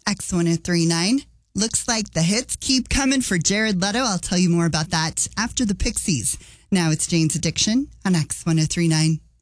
X1039. Looks like the hits keep coming for Jared Leto. I'll tell you more about that after the Pixies. Now it's Jane's Addiction on X1039.